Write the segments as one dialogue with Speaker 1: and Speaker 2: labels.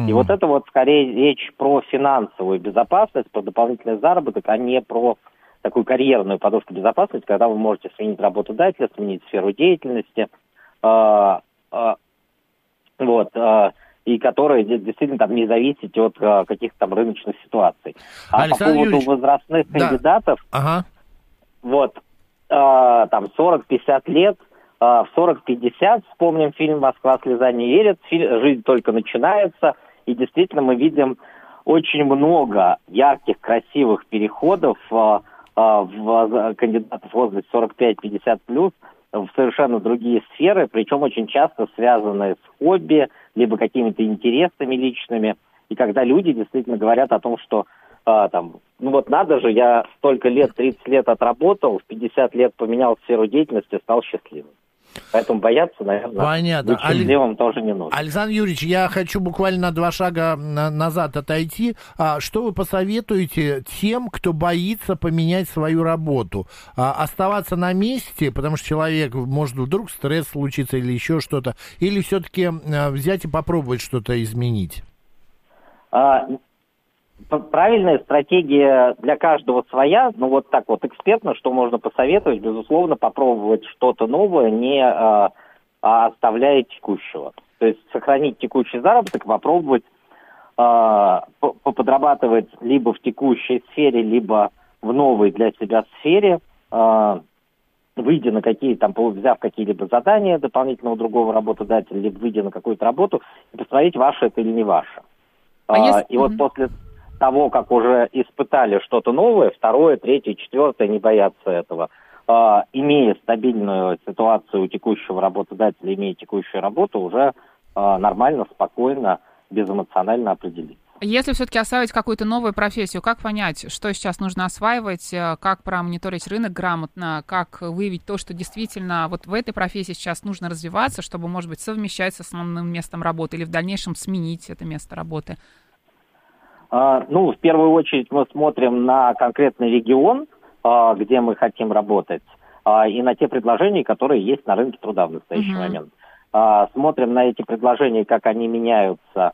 Speaker 1: И вот это вот скорее речь про финансовую безопасность, про дополнительный заработок, а не про такую карьерную подушку безопасности, когда вы можете сменить работодателя, сменить сферу деятельности, и которая действительно там не зависит от каких-то там рыночных ситуаций. А
Speaker 2: Александр
Speaker 1: по поводу
Speaker 2: Юрьевич,
Speaker 1: возрастных кандидатов, там 40-50 лет, в 40-50, вспомним фильм «Москва слеза не верит», жизнь только начинается, и действительно мы видим очень много ярких, красивых переходов в кандидатов в возрасте 45-50+, в совершенно другие сферы, причем очень часто связанные с хобби, либо какими-то интересами личными. И когда люди действительно говорят о том, что надо же, я столько лет, 30 лет отработал, в 50 лет поменял сферу деятельности, стал счастливым. Поэтому бояться, наверное, быть счастливым тоже не нужно.
Speaker 2: Александр Юрьевич, я хочу буквально на 2 шага назад отойти. Что вы посоветуете тем, кто боится поменять свою работу? Оставаться на месте, потому что человек, может, вдруг стресс случится или еще что-то, или все-таки взять и попробовать что-то изменить?
Speaker 1: Правильная стратегия для каждого своя, вот так вот экспертно, что можно посоветовать, безусловно, попробовать что-то новое, не оставляя текущего. То есть сохранить текущий заработок, попробовать подрабатывать либо в текущей сфере, либо в новой для себя сфере, выйдя на взяв какие-либо задания дополнительного другого работодателя, либо выйдя на какую-то работу, и посмотреть, ваше это или не ваше. И вот после того, как уже испытали что-то новое, 2, 3, 4, не бояться этого, имея стабильную ситуацию у текущего работодателя, имея текущую работу, уже нормально, спокойно, безэмоционально определиться.
Speaker 3: Если все-таки осваивать какую-то новую профессию, как понять, что сейчас нужно осваивать, как промониторить рынок грамотно, как выявить то, что действительно вот в этой профессии сейчас нужно развиваться, чтобы, может быть, совмещать с основным местом работы или в дальнейшем сменить это место работы?
Speaker 1: В первую очередь мы смотрим на конкретный регион, где мы хотим работать, и на те предложения, которые есть на рынке труда в настоящий момент. Смотрим на эти предложения, как они меняются.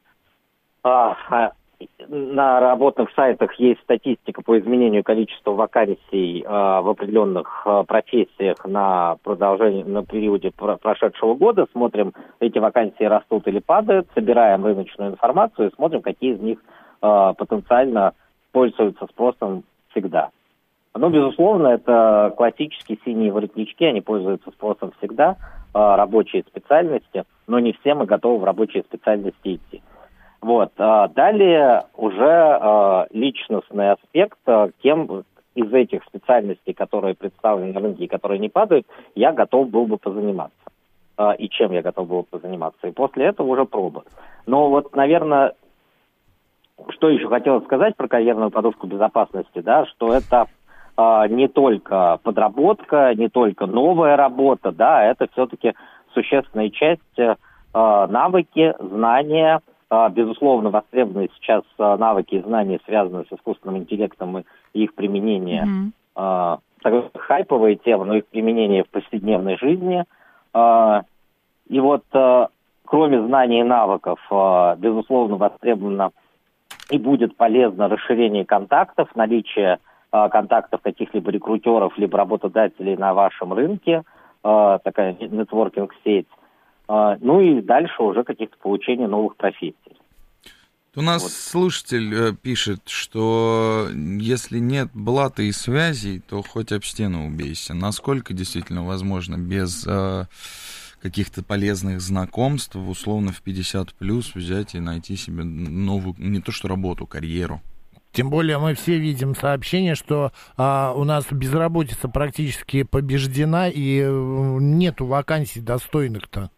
Speaker 1: На работных сайтах есть статистика по изменению количества вакансий в определенных профессиях на периоде прошедшего года. Смотрим, эти вакансии растут или падают, собираем рыночную информацию и смотрим, какие из них потенциально пользуются спросом всегда. Безусловно, это классические синие воротнички, они пользуются спросом всегда, рабочие специальности, но не все мы готовы в рабочие специальности идти. Далее уже личностный аспект, кем из этих специальностей, которые представлены на рынке и которые не падают, я готов был бы позаниматься. И чем я готов был бы позаниматься. И после этого уже проба. Но наверное, что еще хотелось сказать про карьерную подушку безопасности, что это не только подработка, не только новая работа, это все-таки существенная часть навыки, знания. Безусловно, востребованы сейчас навыки и знания, связанные с искусственным интеллектом и их применение. Такая хайповая тема, но их применение в повседневной жизни. И кроме знаний и навыков, безусловно, востребовано и будет полезно расширение контактов, наличие контактов каких-либо рекрутеров, либо работодателей на вашем рынке, такая нетворкинг-сеть. И дальше уже каких-то получения новых профессий.
Speaker 4: У нас слушатель пишет, что если нет блата и связей, то хоть об стену убейся. Насколько действительно возможно без каких-то полезных знакомств, условно в 50+ взять и найти себе новую, не то что работу, карьеру?
Speaker 2: Тем более мы все видим сообщение, что у нас безработица практически побеждена и нету вакансий достойных-то.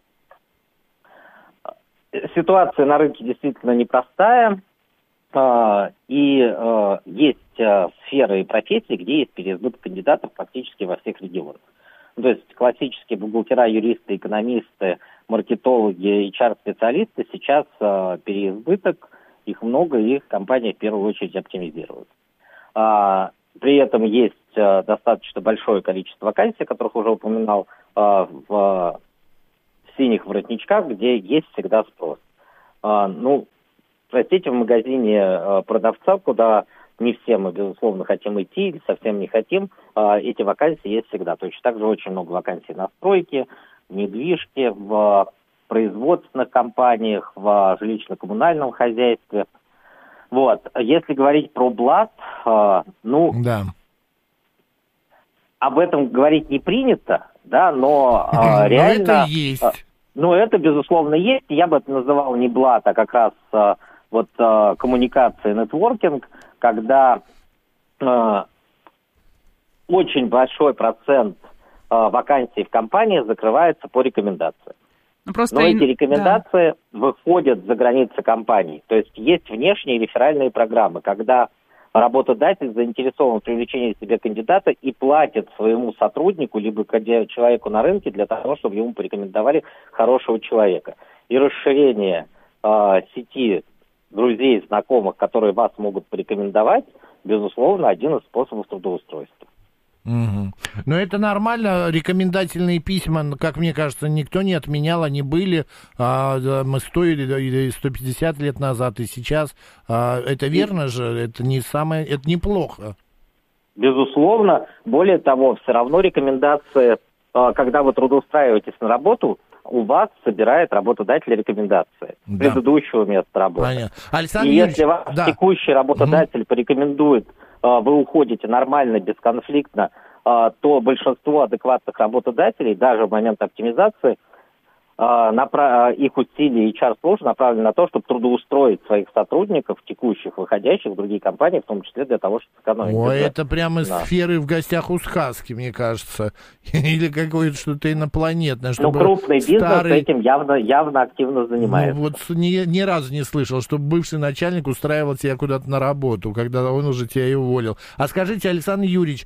Speaker 1: Ситуация на рынке действительно непростая, и есть сферы и профессии, где есть переизбыток кандидатов практически во всех регионах. То есть классические бухгалтера, юристы, экономисты, маркетологи, HR-специалисты сейчас переизбыток, их много, и их компания в первую очередь оптимизирует. При этом есть достаточно большое количество вакансий, о которых уже упоминал, в синих воротничках, где есть всегда спрос. спросите в магазине продавца, куда не все мы, безусловно, хотим идти или совсем не хотим, эти вакансии есть всегда. Точно так же очень много вакансий на стройке, в недвижке, в производственных компаниях, в жилищно-коммунальном хозяйстве. Вот. Если говорить про блат, об этом говорить не принято, да, но реально...
Speaker 2: это есть.
Speaker 1: Это, безусловно, есть. Я бы это называл не блат, а как раз коммуникация, нетворкинг, когда очень большой процент вакансий в компании закрывается по рекомендации. Но эти рекомендации выходят за границы компании. То есть внешние реферальные программы, когда работодатель заинтересован в привлечении себе кандидата и платит своему сотруднику, либо человеку на рынке для того, чтобы ему порекомендовали хорошего человека. И расширение сети друзей, знакомых, которые вас могут порекомендовать, безусловно, один из способов трудоустройства.
Speaker 2: Угу. Но это нормально, рекомендательные письма, как мне кажется, никто не отменял, они были, мы 100 или 150 лет назад и сейчас. Это верно же, это неплохо.
Speaker 1: Безусловно, более того, все равно рекомендации, когда вы трудоустраиваетесь на работу, у вас собирает работодатель рекомендации предыдущего места работы.
Speaker 2: Понятно. Александр
Speaker 1: и
Speaker 2: Юрьевич,
Speaker 1: если вас текущий работодатель порекомендует, вы уходите нормально, бесконфликтно, то большинство адекватных работодателей, даже в момент оптимизации, их усилия и HR-службы направлены на то, чтобы трудоустроить своих сотрудников, текущих, выходящих в другие компании, в том числе для того, чтобы сэкономить.
Speaker 2: Ой, это прямо из сферы «В гостях у сказки», мне кажется. Или какое-то что-то инопланетное.
Speaker 1: Крупный бизнес этим явно активно занимается.
Speaker 2: Ни разу не слышал, чтобы бывший начальник устраивал тебя куда-то на работу, когда он уже тебя и уволил. А скажите, Александр Юрьевич,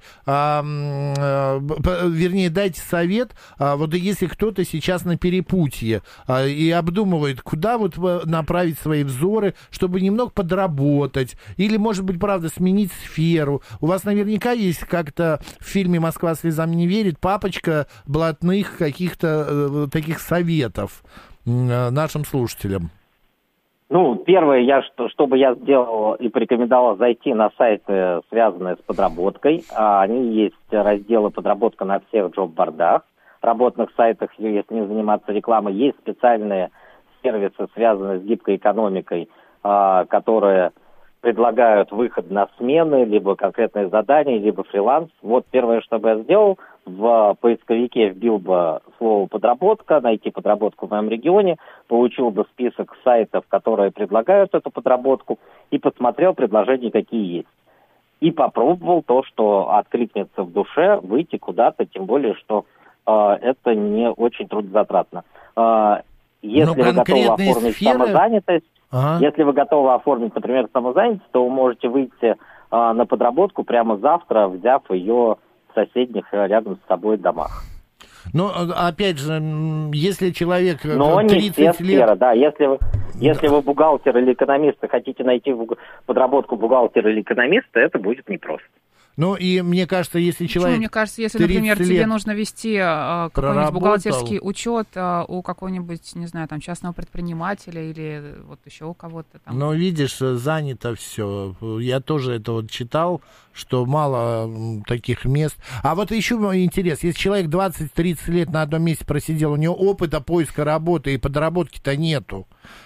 Speaker 2: вернее, дайте совет, вот если кто-то сейчас на перепутье и обдумывает, куда направить свои взоры, чтобы немного подработать, или, может быть, правда, сменить сферу. У вас наверняка есть как-то в фильме «Москва слезам не верит» папочка блатных каких-то таких советов нашим слушателям.
Speaker 1: Первое, что бы я сделал и порекомендовал зайти на сайты, связанные с подработкой. Они есть разделы «Подработка» на всех джоб-бордах. Работных сайтах, если не заниматься рекламой, есть специальные сервисы, связанные с гибкой экономикой, которые предлагают выход на смены, либо конкретные задания, либо фриланс. Вот первое, что бы я сделал, в поисковике вбил бы слово «подработка», найти подработку в моем регионе, получил бы список сайтов, которые предлагают эту подработку, и посмотрел предложения, какие есть. И попробовал то, что откликнется в душе, выйти куда-то, тем более, что это не очень трудозатратно. Если вы готовы оформить самозанятость, если вы готовы оформить, например, самозанятость, то вы можете выйти на подработку прямо завтра, взяв ее в соседних рядом с собой домах.
Speaker 2: Опять же, если человек 30
Speaker 1: не все сферы,
Speaker 2: лет...
Speaker 1: да. Если вы бухгалтер или экономист и хотите найти подработку бухгалтера или экономиста, это будет непросто.
Speaker 2: И мне кажется, если человек...
Speaker 3: Мне кажется, если, например, тебе нужно вести какой-нибудь бухгалтерский учет у какого-нибудь, не знаю, там, частного предпринимателя или вот еще у кого-то там.
Speaker 2: Видишь, занято все. Я тоже это читал, что мало таких мест. А вот еще интересно, если человек 20-30 лет на одном месте просидел, у него опыта поиска работы и подработки-то нету.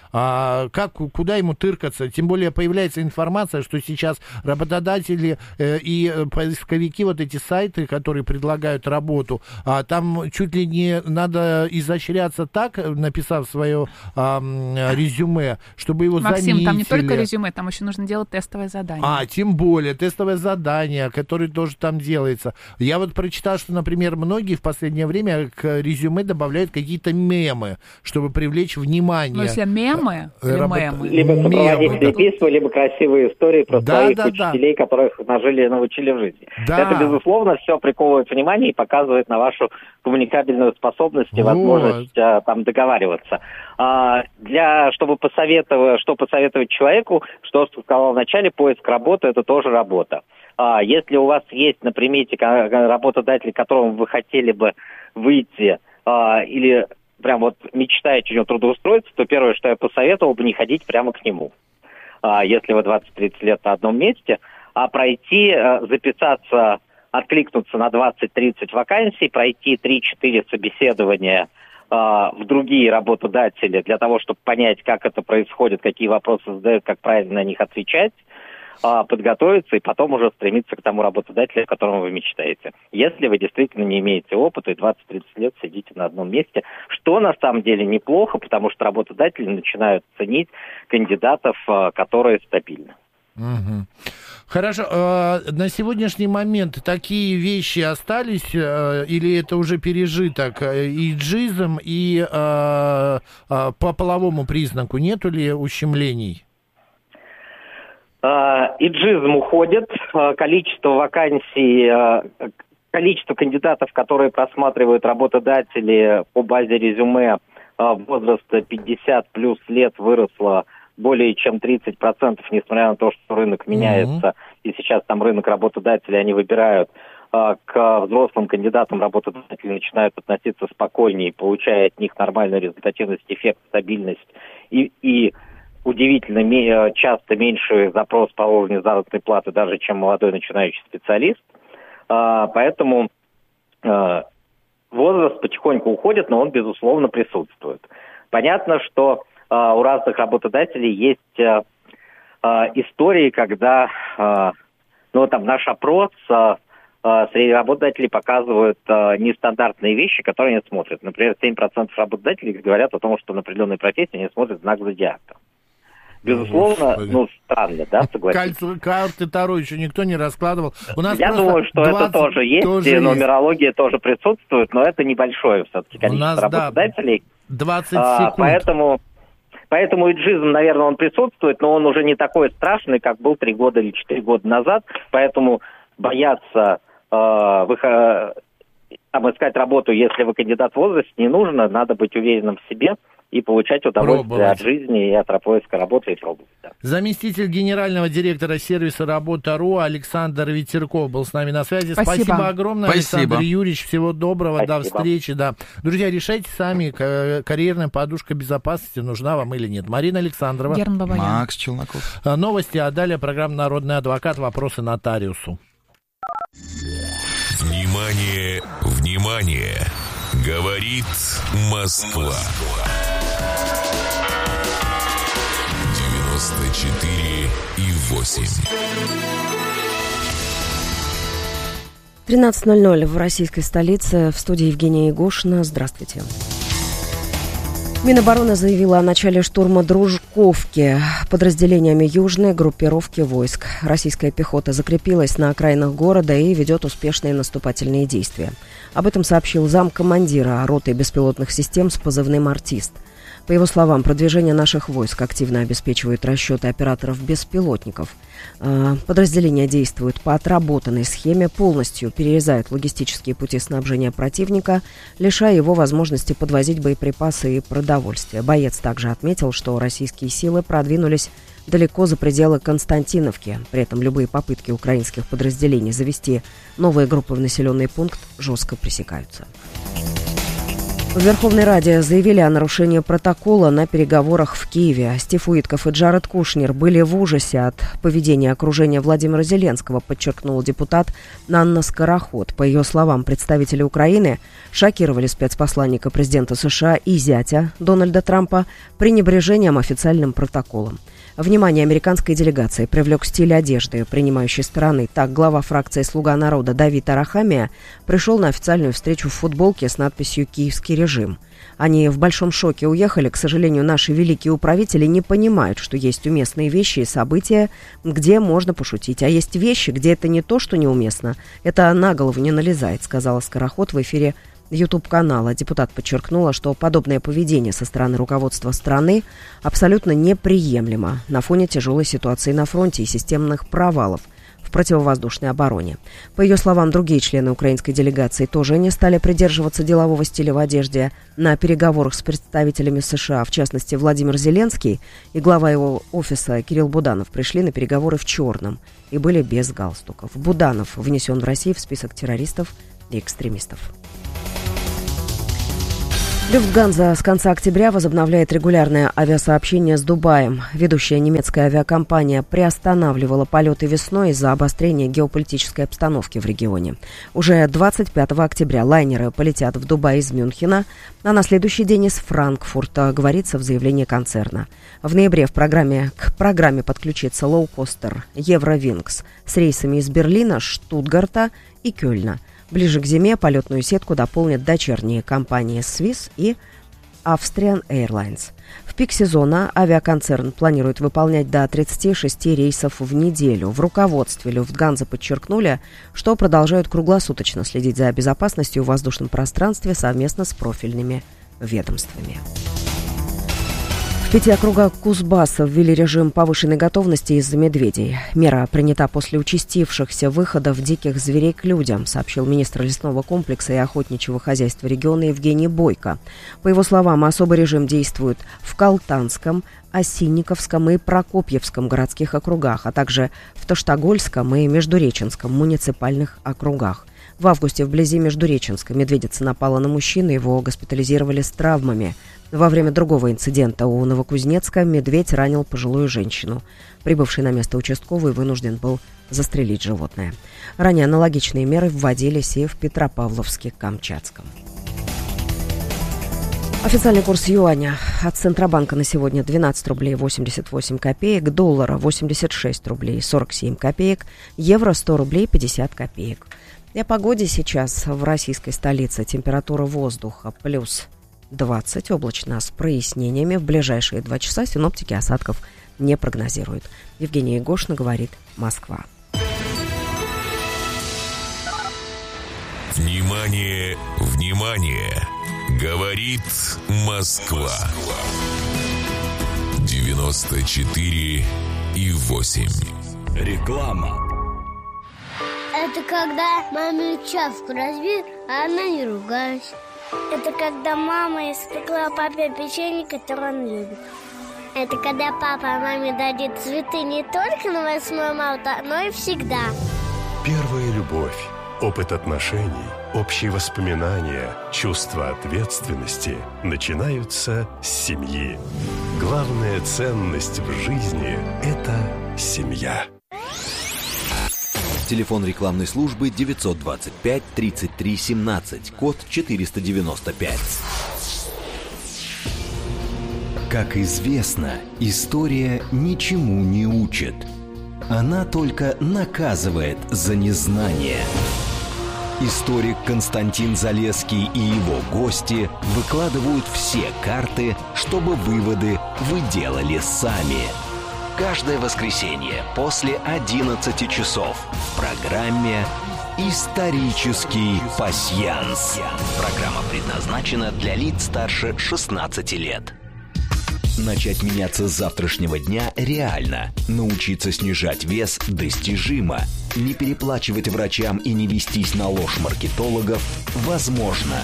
Speaker 2: Куда ему тыркаться? Тем более появляется информация, что сейчас работодатели и поисковики, вот эти сайты, которые предлагают работу, там чуть ли не надо изощряться так, написав свое резюме, чтобы его заметили.
Speaker 3: Максим, там не только резюме, там еще нужно делать тестовое задание.
Speaker 2: Тем более, тестовое задание, которое тоже там делается. Я прочитал, что, например, многие в последнее время к резюме добавляют какие-то мемы, чтобы привлечь внимание.
Speaker 3: Если мемы,
Speaker 1: либо сопроводительные письма, либо красивые истории про своих учителей, которых научили в жизни. Это, безусловно, все приковывает внимание и показывает на вашу коммуникабельную способность и возможность договариваться. Чтобы посоветовать человеку, что сказал в начале, поиск работы – это тоже работа. Если у вас есть на примете работодатель, к которому вы хотели бы выйти, или прям мечтаете о нем трудоустроиться, то первое, что я посоветовал бы, не ходить прямо к нему. если вы 20-30 лет на одном месте, а пройти, записаться, откликнуться на 20-30 вакансий, пройти 3-4 собеседования в другие работодатели для того, чтобы понять, как это происходит, какие вопросы задают, как правильно на них отвечать, подготовиться и потом уже стремиться к тому работодателю, о котором вы мечтаете. Если вы действительно не имеете опыта и 20-30 лет сидите на одном месте, что на самом деле неплохо, потому что работодатели начинают ценить кандидатов, которые стабильны.
Speaker 2: Угу. Хорошо. На сегодняшний момент такие вещи остались, или это уже пережиток? И иджизм, и по половому признаку нету ли ущемлений?
Speaker 1: Иджизм уходит, количество вакансий, количество кандидатов, которые просматривают работодатели по базе резюме возраста 50 плюс лет, выросло более чем 30%, несмотря на то, что рынок меняется, и сейчас там рынок работодателей, они выбирают к взрослым кандидатам, работодатели начинают относиться спокойнее, получая от них нормальную результативность, эффект, стабильность и удивительно часто меньший запрос по уровню заработной платы, даже чем молодой начинающий специалист. Поэтому возраст потихоньку уходит, но он, безусловно, присутствует. Понятно, что у разных работодателей есть истории, когда наш опрос среди работодателей показывают нестандартные вещи, которые они смотрят. Например, 7% работодателей говорят о том, что на определенной профессии они смотрят знак зодиака. Безусловно, странно, да, согласитесь?
Speaker 2: Карты Таро еще никто не раскладывал.
Speaker 1: Я думаю, что это тоже есть, и нумерология тоже присутствует, но это небольшое все-таки количество работодателей.
Speaker 2: 20 секунд.
Speaker 1: Поэтому иджизм, наверное, он присутствует, но он уже не такой страшный, как был 3 года или 4 года назад, поэтому бояться искать работу, если вы кандидат в возрасте, не нужно, надо быть уверенным в себе и получать удовольствие от жизни и от поиска работы и пробовать. Да.
Speaker 2: Заместитель генерального директора сервиса «Работа.ру» Александр Ветерков был с нами на связи. Спасибо огромное, Александр Юрьевич. Всего доброго,
Speaker 1: Спасибо.
Speaker 2: до встречи. Да. Друзья, решайте сами, карьерная подушка безопасности нужна вам или нет. Марина Александрова.
Speaker 3: Герман Бабаян.
Speaker 4: Макс Челноков.
Speaker 2: Новости, а далее программа «Народный адвокат». Вопросы нотариусу.
Speaker 5: Внимание, внимание! Говорит Москва. 94,8.
Speaker 6: 13:00 в российской столице. В студии Евгения Егошина. Здравствуйте. Минобороны заявила о начале штурма Дружковки подразделениями южной группировки войск. Российская пехота закрепилась на окраинах города и ведет успешные наступательные действия. Об этом сообщил замкомандира роты беспилотных систем с позывным «Артист». По его словам, продвижение наших войск активно обеспечивает расчеты операторов-беспилотников. Подразделения действуют по отработанной схеме, полностью перерезают логистические пути снабжения противника, лишая его возможности подвозить боеприпасы и продовольствие. Боец также отметил, что российские силы продвинулись далеко за пределы Константиновки. При этом любые попытки украинских подразделений завести новые группы в населенный пункт жестко пресекаются. В Верховной Раде заявили о нарушении протокола на переговорах в Киеве. Стив Уитков и Джаред Кушнер были в ужасе от поведения окружения Владимира Зеленского, подчеркнул депутат Анна Скороход. По ее словам, представители Украины шокировали спецпосланника президента США и зятя Дональда Трампа пренебрежением официальным протоколом. Внимание американской делегации привлек стиль одежды принимающей стороны. Так, глава фракции «Слуга народа» Давид Арахамия пришел на официальную встречу в футболке с надписью «Киевский режим». Они в большом шоке уехали. К сожалению, наши великие управители не понимают, что есть уместные вещи и события, где можно пошутить. А есть вещи, где это не то, что неуместно, это на голову не налезает, сказала Скороход в эфире YouTube-канала. Депутат подчеркнула, что подобное поведение со стороны руководства страны абсолютно неприемлемо на фоне тяжелой ситуации на фронте и системных провалов в противовоздушной обороне. По ее словам, другие члены украинской делегации тоже не стали придерживаться делового стиля в одежде на переговорах с представителями США. В частности, Владимир Зеленский и глава его офиса Кирилл Буданов пришли на переговоры в черном и были без галстуков. Буданов внесен в Россию в список террористов и экстремистов. Люфтганза с конца октября возобновляет регулярное авиасообщение с Дубаем. Ведущая немецкая авиакомпания приостанавливала полеты весной из-за обострения геополитической обстановки в регионе. Уже 25 октября лайнеры полетят в Дубай из Мюнхена, а на следующий день из Франкфурта, говорится в заявлении концерна. В ноябре к программе подключится лоукостер Евровинкс с рейсами из Берлина, Штутгарта и Кёльна. Ближе к зиме полетную сетку дополнят дочерние компании Swiss и Austrian Airlines. В пик сезона авиаконцерн планирует выполнять до 36 рейсов в неделю. В руководстве Люфтганза подчеркнули, что продолжают круглосуточно следить за безопасностью в воздушном пространстве совместно с профильными ведомствами. В 5 округах Кузбасса ввели режим повышенной готовности из-за медведей. Мера принята после участившихся выходов диких зверей к людям, сообщил министр лесного комплекса и охотничьего хозяйства региона Евгений Бойко. По его словам, особый режим действует в Калтанском, Осинниковском и Прокопьевском городских округах, а также в Таштагольском и Междуреченском муниципальных округах. В августе вблизи Междуреченска медведица напала на мужчину, его госпитализировали с травмами. Во время другого инцидента у Новокузнецка медведь ранил пожилую женщину. Прибывший на место участковый вынужден был застрелить животное. Ранее аналогичные меры вводились и в Петропавловске-Камчатском. Официальный курс юаня от Центробанка на сегодня 12 рублей 88 копеек, доллара 86 рублей 47 копеек, евро 100 рублей 50 копеек. И о погоде сейчас в российской столице. Температура воздуха плюс 20, облачно с прояснениями. В ближайшие 2 часа синоптики осадков не прогнозируют. Евгения Егошина говорит, Москва.
Speaker 5: Внимание, внимание! Говорит Москва. 94,8.
Speaker 7: Реклама.
Speaker 8: Это когда маме чавку разбил, а она не ругалась. Это когда мама испекла папе печенье, которое он любит. Это когда папа маме дарит цветы не только на 8 марта, но и всегда.
Speaker 9: Первая любовь, опыт отношений, общие воспоминания, чувство ответственности начинаются с семьи. Главная ценность в жизни – это семья.
Speaker 7: Телефон рекламной службы 925 33 17, код 495. Как известно, история ничему не учит. Она только наказывает за незнание. Историк Константин Залесский и его гости выкладывают все карты, чтобы выводы вы делали сами. Каждое воскресенье после 11 часов в программе «Исторический пасьянс». Программа предназначена для лиц старше 16 лет. Начать меняться с завтрашнего дня реально. Научиться снижать вес достижимо. Не переплачивать врачам и не вестись на ложь маркетологов возможно.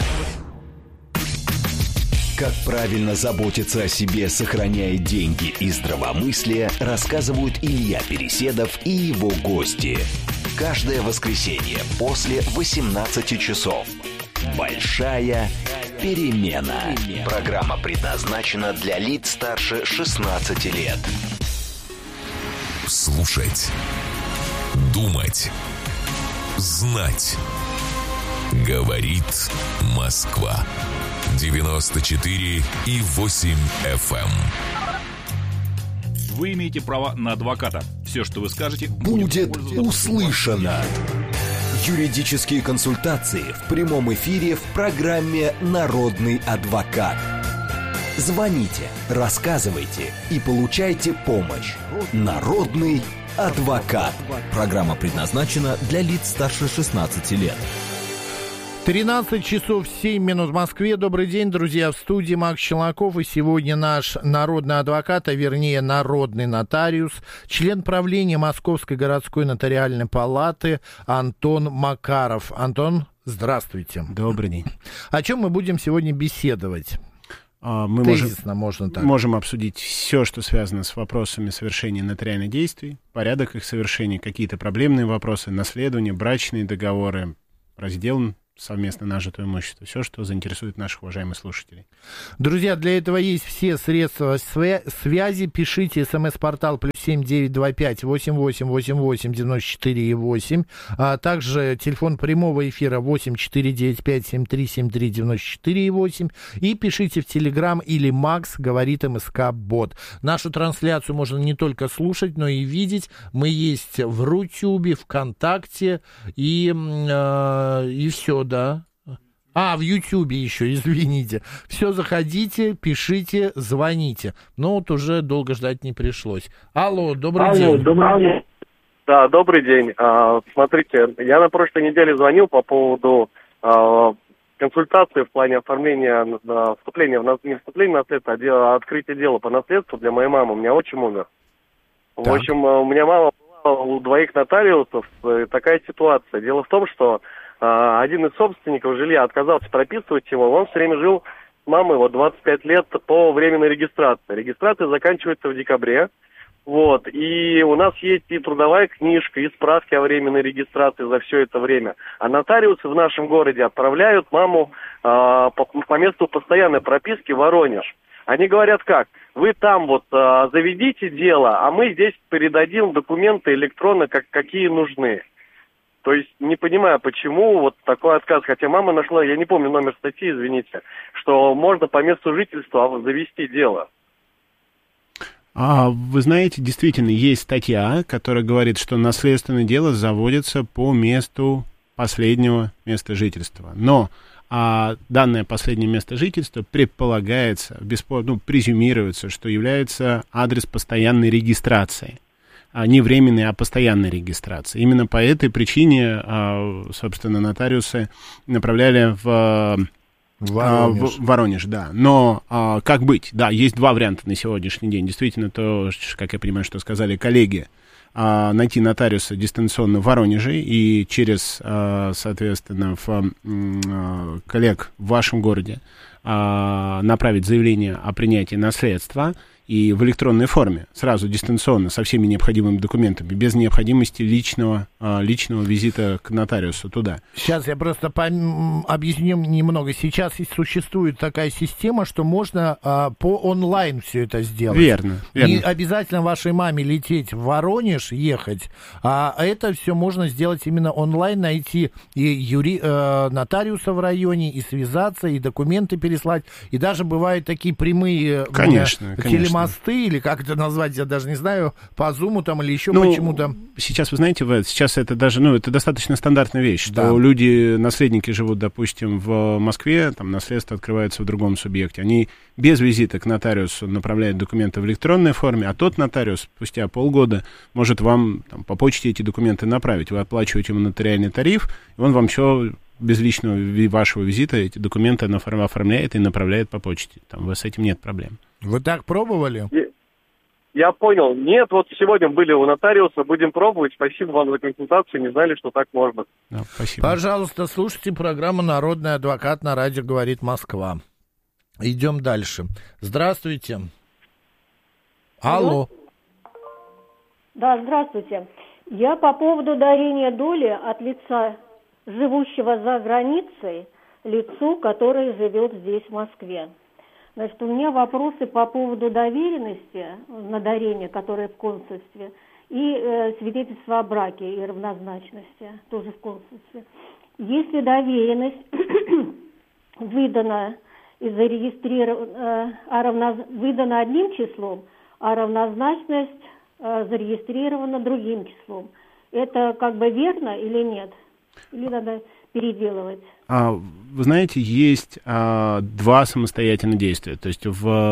Speaker 7: Как правильно заботиться о себе, сохраняя деньги и здравомыслие, рассказывают Илья Переседов и его гости. Каждое воскресенье после 18 часов. Большая перемена. Программа предназначена для лиц старше 16 лет.
Speaker 5: Слушать. Думать. Знать. Говорит Москва. 94,8 FM.
Speaker 10: Вы имеете право на адвоката. Все, что вы скажете,
Speaker 7: будет услышано. Юридические консультации в прямом эфире в программе «Народный адвокат». Звоните, рассказывайте и получайте помощь. «Народный адвокат». Программа предназначена для лиц старше 16 лет.
Speaker 2: 13 часов 7 минут в Москве. Добрый день, друзья, в студии Макс Челноков. И сегодня наш народный адвокат, а вернее народный нотариус, член правления Московской городской нотариальной палаты Антон Макаров. Антон, здравствуйте.
Speaker 11: Добрый день.
Speaker 2: О чем мы будем сегодня беседовать?
Speaker 11: Мы можем обсудить все, что связано с вопросами совершения нотариальных действий, порядок их совершения, какие-то проблемные вопросы, наследование, брачные договоры, раздел совместно нажитое имущество. Все, что заинтересует наших уважаемых слушателей.
Speaker 2: Друзья, для этого есть все средства связи. Пишите смс-портал +7 925 8888 94 8. А также телефон прямого эфира 8 495 73 73 94 8. И пишите в Телеграм или Макс говорит МСК Бот. Нашу трансляцию можно не только слушать, но и видеть. Мы есть в Рутюбе, ВКонтакте и все, да. В Ютьюбе еще, извините. Все, заходите, пишите, звоните. Но вот уже долго ждать не пришлось. Алло, добрый день.
Speaker 12: Да, добрый день. Смотрите, я на прошлой неделе звонил по поводу консультации в плане оформления вступления не вступления в наследство, а открытия дела по наследству для моей мамы. У меня отчим умер. Так. В общем, у меня мама была у 2 нотариусов. Такая ситуация. Дело в том, что один из собственников жилья отказался прописывать его. Он все время жил с мамой 25 лет по временной регистрации. Регистрация заканчивается в декабре. Вот. И у нас есть и трудовая книжка, и справки о временной регистрации за все это время. А нотариусы в нашем городе отправляют маму по месту постоянной прописки в Воронеж. Они говорят как? Вы там заведите дело, а мы здесь передадим документы электронно, какие нужны. То есть не понимаю, почему такой отказ. Хотя мама нашла, я не помню номер статьи, извините, что можно по месту жительства завести дело.
Speaker 11: Вы знаете, действительно, есть статья, которая говорит, что наследственное дело заводится по месту последнего места жительства. Но данное последнее место жительства предполагается, презюмируется, что является адрес постоянной регистрации. Не временной, а постоянной регистрации. Именно по этой причине, собственно, нотариусы направляли в Воронеж, да. Но как быть? Да, есть 2 варианта на сегодняшний день. Действительно, то, как я понимаю, что сказали коллеги, найти нотариуса дистанционно в Воронеже и через, соответственно, коллег в вашем городе направить заявление о принятии наследства и в электронной форме, сразу дистанционно, со всеми необходимыми документами, без необходимости личного визита к нотариусу туда.
Speaker 2: Сейчас я просто объясню немного. Сейчас существует такая система, что можно по онлайн все это сделать.
Speaker 11: Верно.
Speaker 2: Не обязательно вашей маме лететь в Воронеж, ехать, а это все можно сделать именно онлайн, найти и нотариуса в районе, и связаться, и документы переслать. И даже бывают такие прямые телемосты, или как это назвать, я даже не знаю, по Зуму там или еще почему-то.
Speaker 11: Сейчас, вы знаете, сейчас это даже, это достаточно стандартная вещь, что люди, наследники живут, допустим, в Москве, там наследство открывается в другом субъекте. Они без визита к нотариусу направляют документы в электронной форме, а тот нотариус спустя полгода может вам по почте эти документы направить. Вы оплачиваете ему нотариальный тариф, и он вам все без личного вашего визита эти документы оформляет и направляет по почте. С этим нет проблем.
Speaker 2: Вы так пробовали?
Speaker 12: Я понял. Нет, сегодня были у нотариуса, будем пробовать. Спасибо вам за консультацию, не знали, что так можно.
Speaker 11: Да, спасибо.
Speaker 2: Пожалуйста, слушайте программу «Народный адвокат» на радио «Говорит Москва». Идем дальше. Здравствуйте. Алло.
Speaker 13: Да, здравствуйте. Я по поводу дарения доли от лица, живущего за границей, лицу, которое живет здесь, в Москве. Значит, у меня вопросы по поводу доверенности на дарение, которое в консульстве, и свидетельство о браке и равнозначности, тоже в консульстве. Если доверенность выдана и зарегистрирована, выдана одним числом, а равнозначность зарегистрирована другим числом, это как бы верно или нет? Или надо переделывать?
Speaker 11: Вы знаете, есть 2 самостоятельных действия. То есть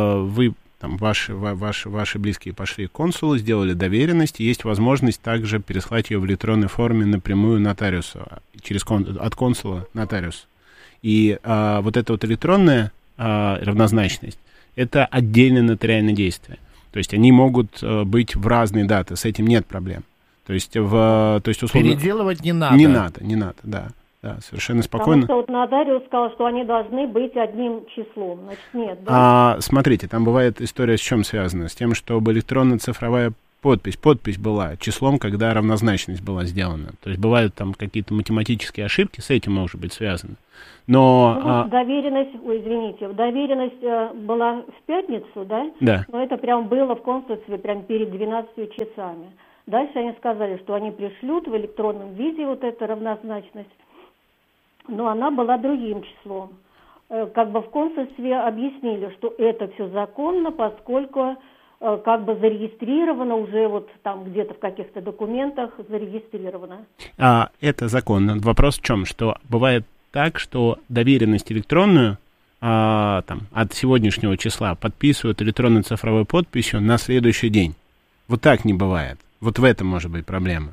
Speaker 11: ваши близкие пошли к консулу, сделали доверенность, и есть возможность также переслать ее в электронной форме напрямую нотариусу, от консула нотариусу. И эта электронная равнозначность, это отдельное нотариальное действие. То есть они могут быть в разные даты, с этим нет проблем. То есть условно...
Speaker 2: Переделывать не надо.
Speaker 11: Не надо, да. Да, совершенно спокойно.
Speaker 13: Потому что нотариус сказал, что они должны быть одним числом. Значит, нет, да?
Speaker 11: Смотрите, там бывает история с чем связана? С тем, чтобы электронно-цифровая Подпись была числом, когда равнозначность была сделана. То есть бывают там какие-то математические ошибки, с этим может быть связано. Но...
Speaker 13: доверенность была в пятницу, да?
Speaker 11: Да.
Speaker 13: Но это прям было в консульстве прям перед 12 часами. Дальше они сказали, что они пришлют в электронном виде вот эту равнозначность, но она была другим числом. Как бы в консульстве объяснили, что это все законно, поскольку как бы зарегистрировано уже вот там где-то в каких-то документах зарегистрировано.
Speaker 11: Это законно. Вопрос в чем? Что бывает так, что доверенность электронную там, от сегодняшнего числа подписывают электронной цифровой подписью на следующий день. Вот так не бывает. Вот в этом может быть проблема.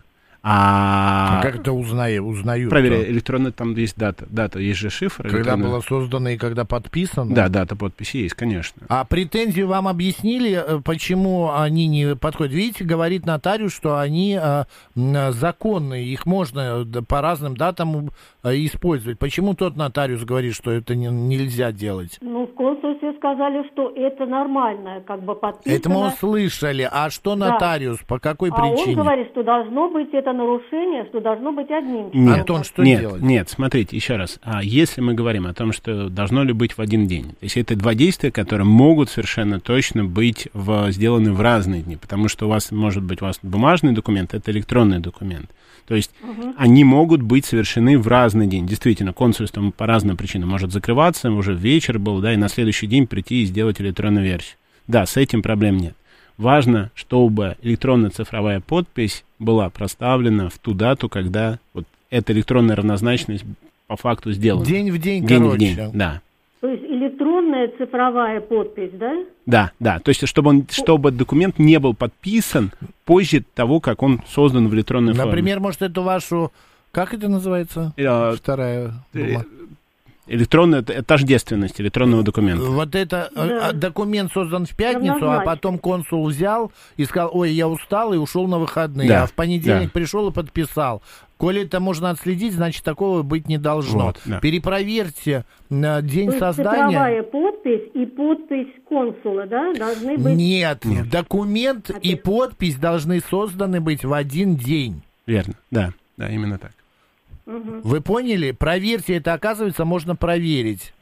Speaker 2: Как это узнают?
Speaker 11: Проверяй, электронно там есть дата, есть же шифр.
Speaker 2: Когда было создано и когда подписано?
Speaker 11: Да, дата подписи есть, конечно.
Speaker 2: А претензии вам объяснили, почему они не подходят? Видите, говорит нотариус, что они законные, их можно по разным датам использовать. Почему тот нотариус говорит, что это нельзя делать?
Speaker 13: Ну, в консульстве сказали, что это нормально, как бы подписано.
Speaker 2: Это мы услышали. А что нотариус? По какой причине?
Speaker 13: Он говорит, что должно быть это нарушение, что должно быть одним.
Speaker 11: Нет,
Speaker 2: Антон, что делать?
Speaker 11: Нет, смотрите, еще раз. Если мы говорим о том, что должно ли быть в один день, то есть это два действия, которые могут совершенно точно быть сделаны в разные дни, потому что у вас может быть бумажный документ, это электронный документ. То есть они могут быть совершены в разный день. Действительно, консульство по разным причинам может закрываться, уже вечер был, да, и на следующий день прийти и сделать электронную версию. Да, с этим проблем нет. Важно, чтобы электронная цифровая подпись была проставлена в ту дату, когда вот эта электронная равнозначность по факту сделана.
Speaker 2: День в день,
Speaker 11: день
Speaker 2: короче.
Speaker 11: В день, да.
Speaker 13: То есть электронная цифровая подпись, да?
Speaker 11: Да. То есть чтобы документ не был подписан позже того, как он создан в электронной форме.
Speaker 2: Например, может, эту вашу... Как это называется? Вторая дума.
Speaker 11: Электронная тождественность электронного документа.
Speaker 2: Вот это документ создан в пятницу, а потом консул взял и сказал: ой, я устал, и ушел на выходные. Да, а в понедельник пришел и подписал. Коли это можно отследить, значит, такого быть не должно. Вот, да. Перепроверьте день создания.
Speaker 13: Цифровая подпись и подпись консула, да, должны быть...
Speaker 2: Нет. Документ и подпись должны созданы быть в один день.
Speaker 11: Верно, да, именно так.
Speaker 2: Вы поняли? Проверьте это, оказывается, можно проверить.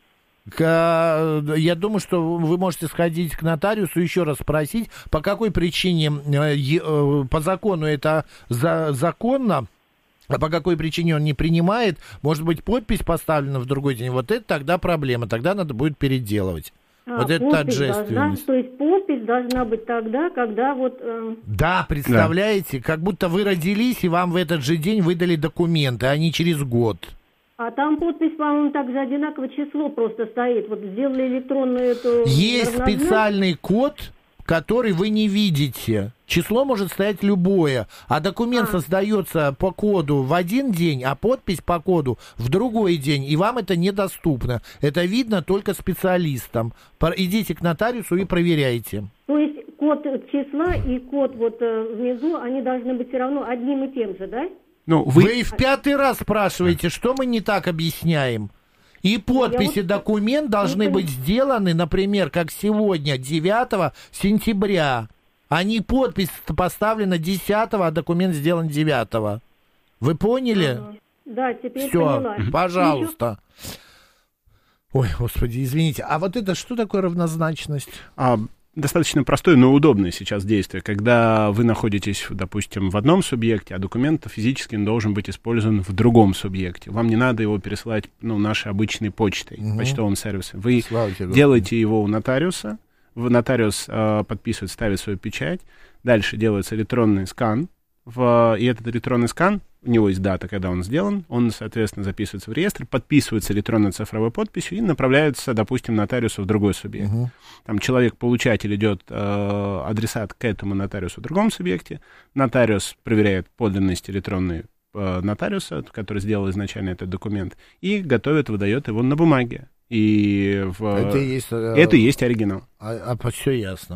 Speaker 2: Я думаю, что вы можете сходить к нотариусу, еще раз спросить, по какой причине, по закону это законно, а по какой причине он не принимает. Может быть, подпись поставлена в другой день. Вот это тогда проблема, тогда надо будет переделывать. Вот это торжественность.
Speaker 13: То есть подпись должна быть тогда, когда вот...
Speaker 2: Да, представляете, как будто вы родились, и вам в этот же день выдали документы, а не через год.
Speaker 13: А там подпись, по-моему, также одинаковое число просто стоит. Вот сделали электронную эту...
Speaker 2: Есть специальный код, который вы не видите. Число может стоять любое, а документ создается по коду в один день, а подпись по коду в другой день, и вам это недоступно. Это видно только специалистам. Идите к нотариусу и проверяйте.
Speaker 13: То есть код числа и код вот внизу, они должны быть все равно одним и тем же, да?
Speaker 2: Вы в 5-й раз спрашиваете, что мы не так объясняем. И подпись и документ должны быть сделаны, например, как сегодня, 9 сентября. А не подпись поставлена 10-го, а документ сделан 9-го. Вы поняли?
Speaker 13: Да, теперь
Speaker 2: Все,
Speaker 13: поняла.
Speaker 2: пожалуйста. Ой, господи, извините. А вот это что такое равнозначность?
Speaker 11: Достаточно простое, но удобное сейчас действие. Когда вы находитесь, допустим, в одном субъекте, а документ физически должен быть использован в другом субъекте. Вам не надо его пересылать нашей обычной почтой, почтовым сервисом. Вы делаете его у нотариуса, нотариус подписывает, ставит свою печать, дальше делается электронный скан, и этот электронный скан, у него есть дата, когда он сделан, он, соответственно, записывается в реестр, подписывается электронной цифровой подписью и направляется, допустим, нотариусу в другой субъект. Там человек-получатель идет, адресат к этому нотариусу в другом субъекте, нотариус проверяет подлинность электронной нотариуса, который сделал изначально этот документ, и готовит, выдает его на бумаге. И это и есть оригинал.
Speaker 2: Все ясно.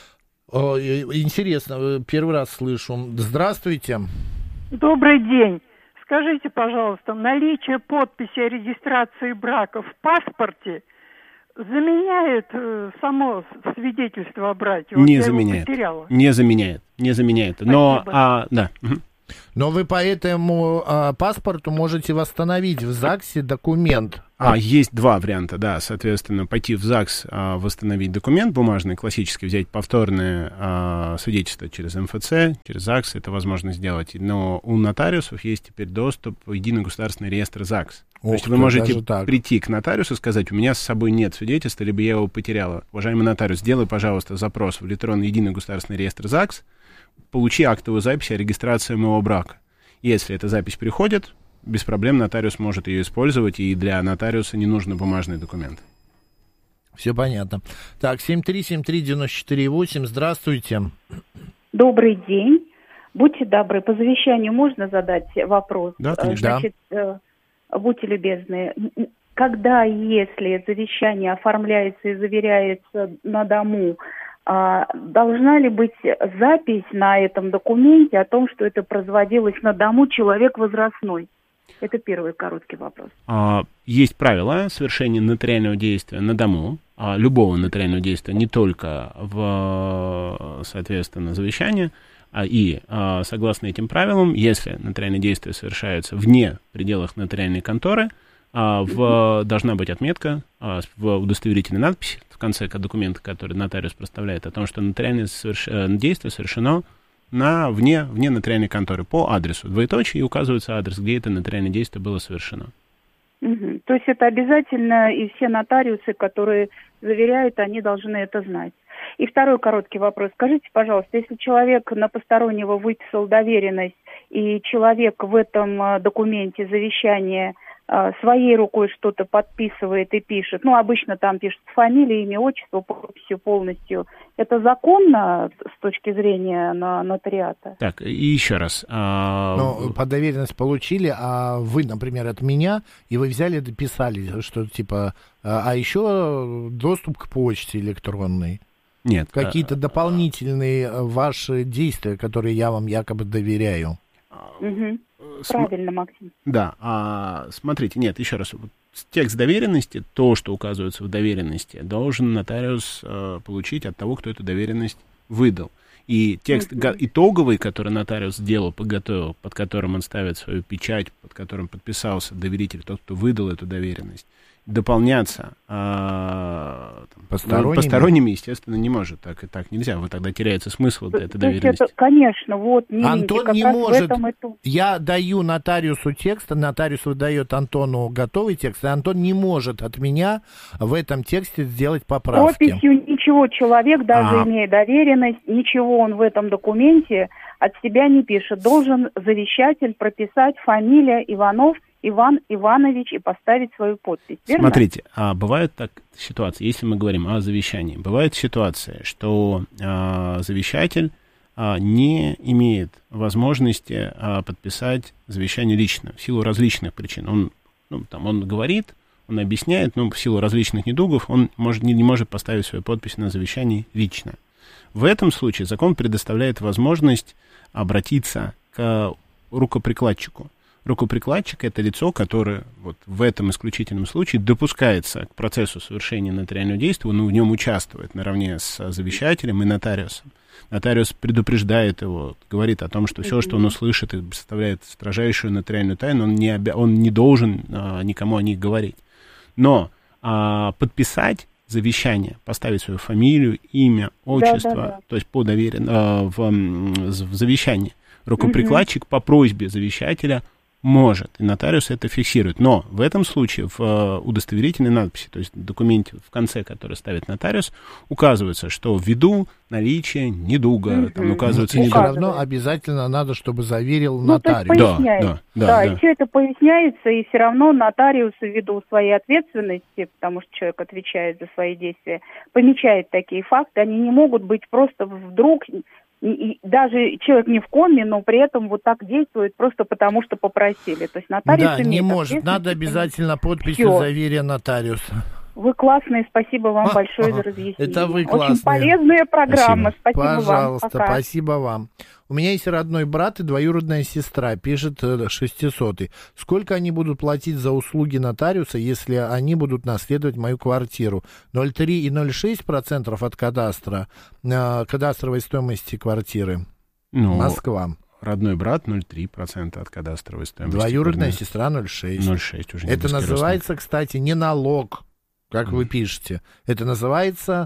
Speaker 2: Интересно, первый раз слышу. Здравствуйте.
Speaker 14: Добрый день. Скажите, пожалуйста, наличие подписи о регистрации брака в паспорте заменяет само свидетельство о браке?
Speaker 11: Не
Speaker 14: Вот
Speaker 11: заменяет.
Speaker 14: Потеряла.
Speaker 11: Не заменяет. Но, да.
Speaker 2: Но вы по этому паспорту можете восстановить в ЗАГСе документ.
Speaker 11: Есть два варианта, да, соответственно, пойти в ЗАГС, восстановить документ бумажный, классический, взять повторное свидетельство через МФЦ, через ЗАГС, это возможно сделать. Но у нотариусов есть теперь доступ в единый государственный реестр ЗАГС. То есть вы можете прийти к нотариусу и сказать: у меня с собой нет свидетельства, либо я его потеряла. Уважаемый нотариус, сделай, пожалуйста, запрос в электронный единый государственный реестр ЗАГС, получи актовую запись о регистрации моего брака. Если эта запись приходит, без проблем нотариус может ее использовать, и для нотариуса не нужны бумажные документы.
Speaker 2: Все понятно. Так, 7373948, здравствуйте.
Speaker 15: Добрый день. Будьте добры, по завещанию можно задать вопрос?
Speaker 11: Да, конечно.
Speaker 15: Значит, будьте любезны, когда, если завещание оформляется и заверяется на дому, должна ли быть запись на этом документе о том, что это производилось на дому, человек возрастной? Это первый короткий вопрос.
Speaker 11: Есть правила совершения нотариального действия на дому, любого нотариального действия, не только в, соответственно, завещании. И согласно этим правилам, если нотариальные действия совершаются вне пределах нотариальной конторы, должна быть отметка в удостоверительной надписи в конце документа, который нотариус проставляет, о том, что нотариальное действие совершено вне нотариальной конторы по адресу. Двоеточие, и указывается адрес, где это нотариальное действие было совершено.
Speaker 15: То есть это обязательно, и все нотариусы, которые заверяют, они должны это знать. И второй короткий вопрос. Скажите, пожалуйста, если человек на постороннего выписал доверенность, и человек в этом документе завещания своей рукой что-то подписывает и пишет, обычно там пишет фамилия, имя, отчество, подписью полностью, это законно с точки зрения нотариата?
Speaker 11: Так, и еще раз.
Speaker 2: По доверенность получили, а вы, например, от меня, и вы взяли, дописали, что типа, а еще доступ к почте электронной.
Speaker 11: Нет.
Speaker 2: Какие-то дополнительные ваши действия, которые я вам якобы доверяю.
Speaker 15: Правильно, Максим.
Speaker 11: Да, смотрите, нет, еще раз. Текст доверенности, то, что указывается в доверенности, должен нотариус получить от того, кто эту доверенность выдал. И текст итоговый, который нотариус сделал, подготовил, под которым он ставит свою печать, под которым подписался доверитель, тот, кто выдал эту доверенность, дополняться посторонними, естественно, не может. Так и так нельзя. Тогда теряется смысл этой доверенности.
Speaker 15: Это, конечно,
Speaker 2: Антон не может. Я даю нотариусу текст, нотариус выдает Антону готовый текст, и Антон не может от меня в этом тексте сделать поправки.
Speaker 15: Прописью ничего человек, даже имея доверенность, ничего он в этом документе от себя не пишет. Должен завещатель прописать фамилия Иванов Иван Иванович и поставить свою подпись. Верно?
Speaker 11: Смотрите, бывают так ситуации, если мы говорим о завещании, бывает ситуация, что завещатель не имеет возможности подписать завещание лично в силу различных причин. Он говорит, он объясняет, но в силу различных недугов он не может поставить свою подпись на завещании лично. В этом случае закон предоставляет возможность обратиться к рукоприкладчику. Рукоприкладчик — это лицо, которое в этом исключительном случае допускается к процессу совершения нотариального действия, он в нем участвует наравне с завещателем и нотариусом. Нотариус предупреждает его, говорит о том, что все, что он услышит, составляет строжайшую нотариальную тайну, он не должен никому о них говорить. Но подписать завещание, поставить свою фамилию, имя, отчество, то есть в завещании рукоприкладчик по просьбе завещателя может, и нотариус это фиксирует. Но в этом случае в удостоверительной надписи, то есть в документе в конце, который ставит нотариус, указывается, что ввиду наличия недуга, там указывается
Speaker 2: недуг. Все равно обязательно надо, чтобы заверил нотариус.
Speaker 15: Да, и все это поясняется, и все равно нотариус ввиду своей ответственности, потому что человек отвечает за свои действия, помечает такие факты, они не могут быть просто вдруг... И даже человек не в коме, но при этом так действует просто потому, что попросили. То есть нотариус
Speaker 2: не может. Надо обязательно подписью заверия нотариуса.
Speaker 15: Вы классные, спасибо вам большое за разъяснение.
Speaker 2: Это вы классные.
Speaker 15: Очень полезная программа, спасибо вам.
Speaker 2: Пожалуйста,
Speaker 15: Пока.
Speaker 2: спасибо вам. У меня есть родной брат и двоюродная сестра, пишет 600-й. Сколько они будут платить за услуги нотариуса, если они будут наследовать мою квартиру? 0,3 и 0,6% от кадастра, кадастровой стоимости квартиры. Москва.
Speaker 11: Родной брат 0,3% от кадастровой стоимости.
Speaker 2: Двоюродная сестра 0,6.
Speaker 11: 0,6 уже не
Speaker 2: Это называется, кстати, не налог, как вы пишете. Это называется,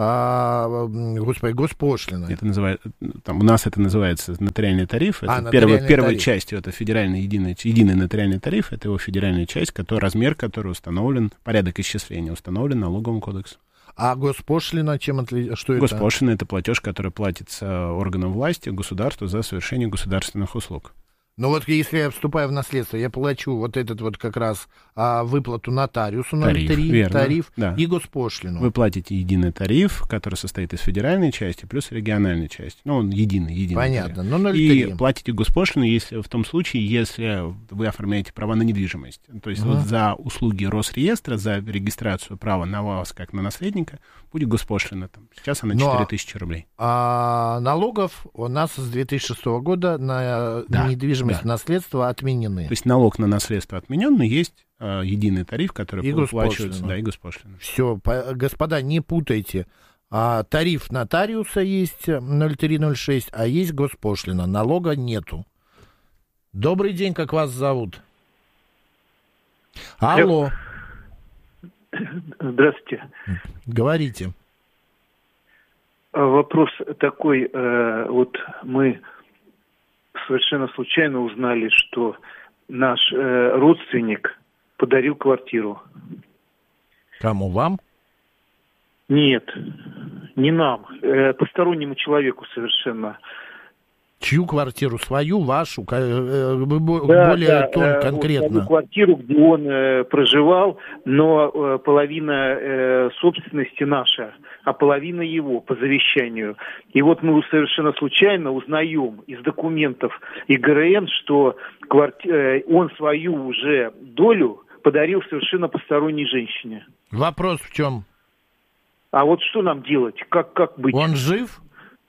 Speaker 2: госпошлина.
Speaker 11: Это называется, у нас это называется нотариальный тариф. Это
Speaker 2: нотариальный
Speaker 11: первая
Speaker 2: тариф.
Speaker 11: часть, это федеральный единый нотариальный тариф, это его федеральная часть, размер которой установлен, порядок исчисления установлен налоговым кодексом.
Speaker 2: А госпошлина чем отличается? Что это?
Speaker 11: Госпошлина — это платеж, который платится органам власти, государству за совершение государственных услуг.
Speaker 2: Ну вот если я вступаю в наследство, я плачу вот этот вот как раз выплату нотариусу 0,3, тариф
Speaker 11: да.
Speaker 2: И госпошлину.
Speaker 11: Вы платите единый тариф, который состоит из федеральной части плюс региональной части. Ну, он единый
Speaker 2: Понятно,
Speaker 11: тариф.
Speaker 2: но 0,3.
Speaker 11: И платите госпошлину, если в том случае, если вы оформляете права на недвижимость. То есть вот за услуги Росреестра, за регистрацию права на вас как на наследника будет госпошлина. Сейчас она 4000 рублей.
Speaker 2: А налогов у нас с 2006 года на недвижимость, наследство отменены.
Speaker 11: То есть налог на наследство отменен, но есть единый тариф, который уплачивается. Да, и госпошлина.
Speaker 2: Все, господа, не путайте. Тариф нотариуса есть 0,3-0,6, а есть госпошлина. Налога нету. Добрый день, как вас зовут? Алло.
Speaker 16: Здравствуйте.
Speaker 2: Говорите.
Speaker 16: Вопрос такой. Вот мы совершенно случайно узнали, что наш родственник подарил квартиру.
Speaker 2: Кому, вам?
Speaker 16: Нет, не нам, постороннему человеку совершенно.
Speaker 2: Чью квартиру? Свою, вашу? Более конкретно.
Speaker 16: Свою квартиру, где он проживал, но половина собственности наша, а половина его по завещанию. И вот мы совершенно случайно узнаем из документов ИГРН, что он свою уже долю подарил совершенно посторонней женщине.
Speaker 2: Вопрос в чем?
Speaker 16: А вот что нам делать? Как быть?
Speaker 2: Он жив?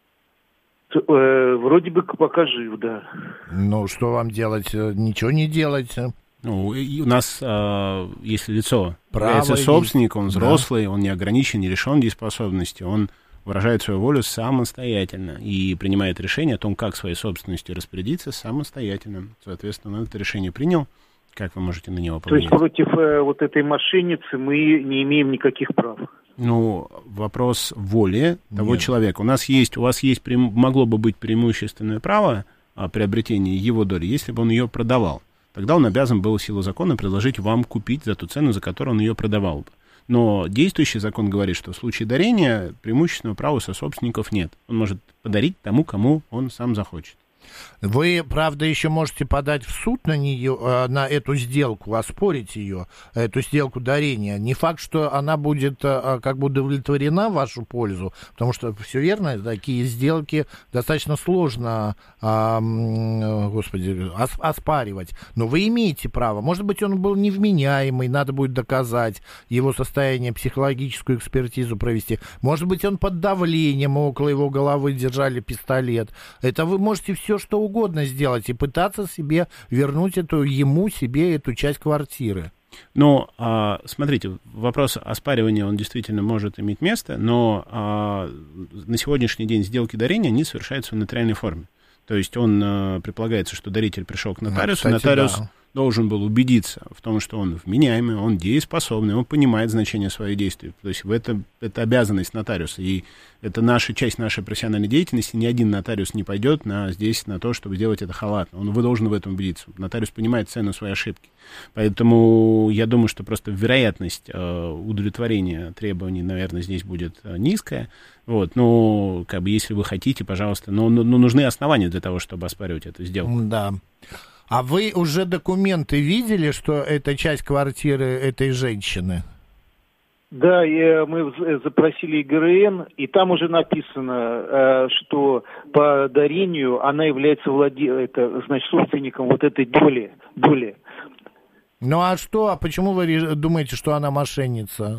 Speaker 16: Вроде бы пока жив, да.
Speaker 2: Ну, что вам делать? Ничего не делать.
Speaker 11: Ну, у нас, если лицо является собственником, он взрослый, он не ограничен, не лишен дееспособности, он выражает свою волю самостоятельно и принимает решение о том, как своей собственностью распорядиться самостоятельно. Соответственно, он это решение принял. Как вы можете на него повлиять?
Speaker 16: То есть против вот этой мошенницы мы не имеем никаких прав?
Speaker 11: Ну, вопрос воли того человека. У вас есть, могло бы быть преимущественное право приобретения его доли, если бы он ее продавал. Тогда он обязан был в силу закона предложить вам купить за ту цену, за которую он ее продавал бы. Но действующий закон говорит, что в случае дарения преимущественного права у сособственников нет. Он может подарить тому, кому он сам захочет.
Speaker 2: Вы, правда, еще можете подать в суд на нее, на эту сделку, оспорить ее, эту сделку дарения. Не факт, что она будет как бы удовлетворена в вашу пользу, потому что все верно, такие сделки достаточно сложно, оспаривать. Но вы имеете право. Может быть, он был невменяемый, надо будет доказать его состояние, психологическую экспертизу провести. Может быть, он под давлением, около его головы держали пистолет. Это вы можете все что угодно сделать и пытаться себе вернуть себе эту часть квартиры.
Speaker 11: Но, смотрите, вопрос оспаривания, он действительно может иметь место, но на сегодняшний день сделки дарения, они совершаются в нотариальной форме. То есть предполагается, что даритель пришел к нотариусу, нотариус должен был убедиться в том, что он вменяемый, он дееспособный, он понимает значение своих действий. То есть это обязанность нотариуса, и это часть нашей профессиональной деятельности. Ни один нотариус не пойдет на то, чтобы сделать это халатно. Вы должны в этом убедиться. Нотариус понимает цену своей ошибки. Поэтому я думаю, что просто вероятность удовлетворения требований, наверное, здесь будет низкая. Но если вы хотите, пожалуйста, но нужны основания для того, чтобы оспаривать эту сделку.
Speaker 2: Да. А вы уже документы видели, что это часть квартиры этой женщины?
Speaker 16: Да, мы запросили ИГРН, и там уже написано, что по дарению она является собственником вот этой доли.
Speaker 2: Ну а что? А почему вы думаете, что она мошенница?